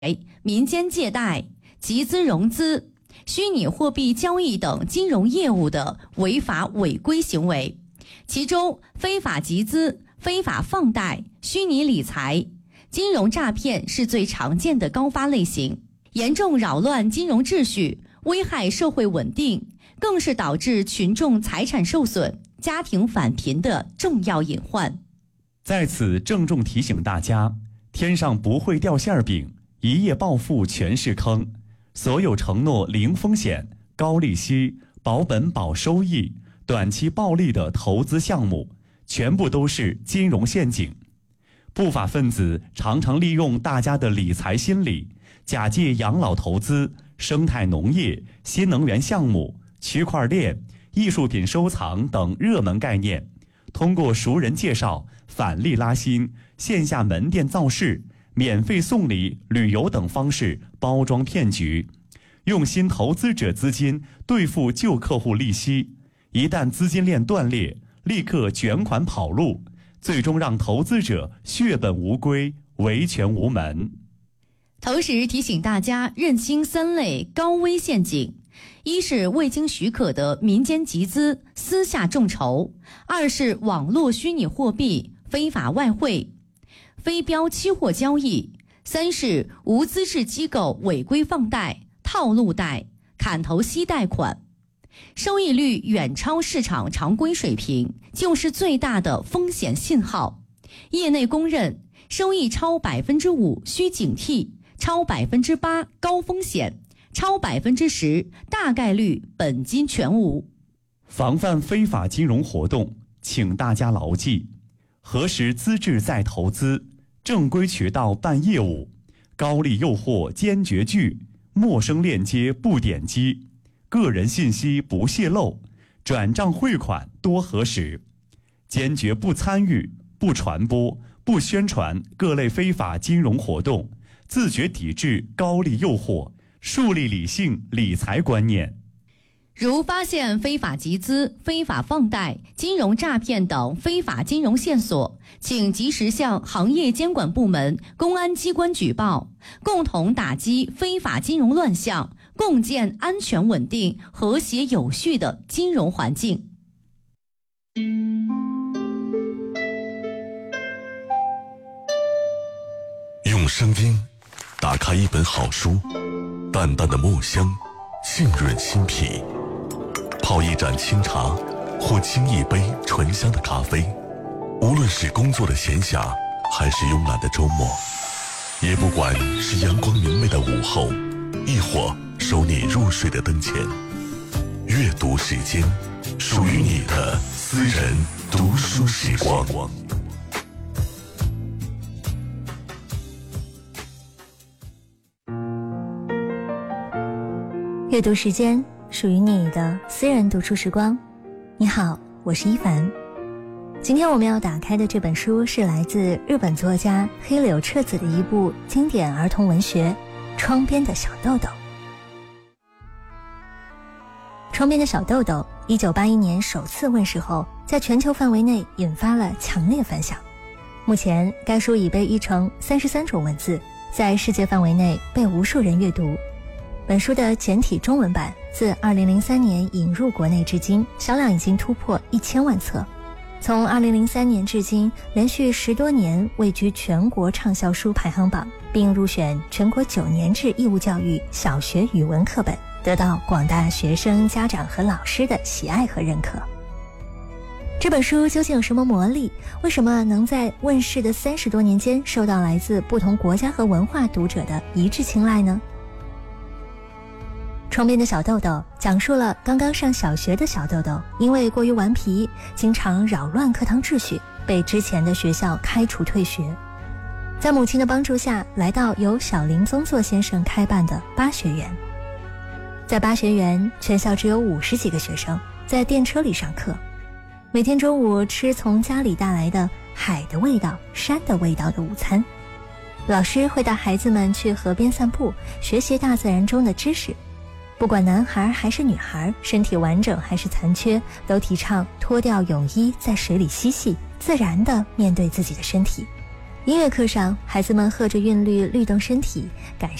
民间借贷、集资融资、虚拟货币交易等金融业务的违法违规行为，其中非法集资、非法放贷、虚拟理财、金融诈骗是最常见的高发类型，严重扰乱金融秩序，危害社会稳定，更是导致群众财产受损、家庭返贫的重要隐患。 在此郑重提醒大家，天上不会掉馅饼，一夜暴富全是坑。所有承诺零风险、高利息、保本保收益、短期暴利的投资项目，全部都是金融陷阱。不法分子常常利用大家的理财心理，假借养老投资、生态农业、新能源项目、区块链、艺术品收藏等热门概念，通过熟人介绍、返利拉新、线下门店造势、免费送礼、旅游等方式包装骗局，用新投资者资金兑付旧客户利息，一旦资金链断裂，立刻卷款跑路，最终让投资者血本无归，维权无门。 同时提醒大家认清3类高危陷阱：一是未经许可的民间集资、私下众筹；二是网络虚拟货币、非法外汇、非标期货交易；三是无资质机构违规放贷、套路贷、砍头息贷款，收益率远超市场常规水平，就是最大的风险信号。业内公认，收益超 5% 需警惕，超 8% 高风险，超 10% 大概率本金全无。 防范非法金融活动，请大家牢记：核实资质再投资，正规渠道办业务，高利诱惑坚决拒，陌生链接不点击，个人信息不泄露，转账汇款多核实，坚决不参与、不传播、不宣传各类非法金融活动，自觉抵制高利诱惑，树立理性理财观念。 如发现非法集资、非法放贷、金融诈骗等非法金融线索，请及时向行业监管部门、公安机关举报，共同打击非法金融乱象，共建安全稳定、和谐有序的金融环境。 用声音打开一本好书，淡淡的墨香浸润心脾，泡一盏清茶或沏一杯醇香的咖啡，无论是工作的闲暇还是慵懒的周末，也不管是阳光明媚的午后，亦或收你入睡的灯前，阅读时间，属于你的私人读书时光。 阅读时间，属于你的私人读书时光。你好，我是一凡。今天我们要打开的这本书是来自日本作家黑柳彻子的一部经典儿童文学《窗边的小豆豆》。窗边的小豆豆1981年首次问世后，在全球范围内引发了强烈反响。目前该书已被译成33种文字，在世界范围内被无数人阅读。本书的简体中文版自2003年引入国内至今，销量已经突破1000万册。从2003年至今，连续10多年位居全国畅销书排行榜，并入选全国9年制义务教育小学语文课本，得到广大学生、家长和老师的喜爱和认可。这本书究竟有什么魔力？为什么能在问世的30多年间受到来自不同国家和文化读者的一致青睐呢？窗边的小豆豆讲述了刚刚上小学的小豆豆因为过于顽皮，经常扰乱课堂秩序，被之前的学校开除退学。在母亲的帮助下，来到由小林宗作先生开办的8学园。在8学园，全校只有50几个学生，在电车里上课，每天中午吃从家里带来的海的味道、山的味道的午餐。老师会带孩子们去河边散步，学习大自然中的知识。不管男孩还是女孩，身体完整还是残缺，都提倡脱掉泳衣在水里嬉戏，自然地面对自己的身体。 音乐课上，孩子们和着韵律律动身体，感